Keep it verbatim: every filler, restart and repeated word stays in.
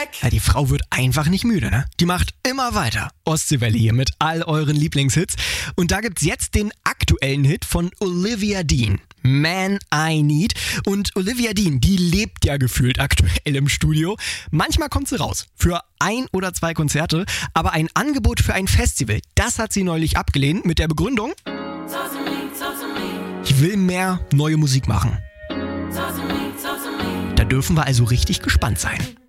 Ja, die Frau wird einfach nicht müde, ne? Die macht immer weiter. Ostseewelle hier mit all euren Lieblingshits. Und da gibt's jetzt den aktuellen Hit von Olivia Dean. Man I Need. Und Olivia Dean, die lebt ja gefühlt aktuell im Studio. Manchmal kommt sie raus für ein oder zwei Konzerte, aber ein Angebot für ein Festival, das hat sie neulich abgelehnt mit der Begründung: Ich will mehr neue Musik machen. Da dürfen wir also richtig gespannt sein.